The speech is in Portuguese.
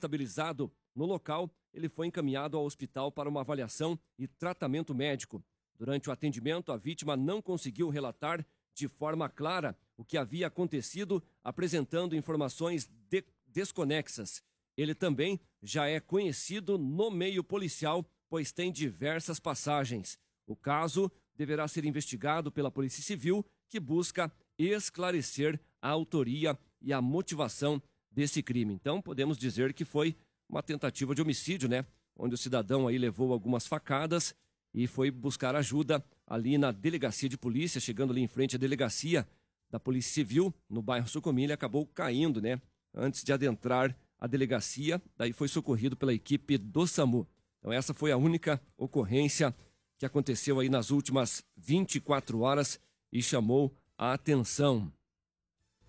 estabilizado no local, ele foi encaminhado ao hospital para uma avaliação e tratamento médico. Durante o atendimento, a vítima não conseguiu relatar de forma clara o que havia acontecido, apresentando informações desconexas. Ele também já é conhecido no meio policial, pois tem diversas passagens. O caso deverá ser investigado pela Polícia Civil, que busca esclarecer a autoria e a motivação desse crime. Então, podemos dizer que foi uma tentativa de homicídio, né? Onde o cidadão aí levou algumas facadas e foi buscar ajuda ali na delegacia de polícia, chegando ali em frente à delegacia da Polícia Civil, no bairro Sucumí, ele acabou caindo, né? Antes de adentrar a delegacia, daí foi socorrido pela equipe do SAMU. Então essa foi a única ocorrência que aconteceu aí nas últimas 24 horas e chamou a atenção.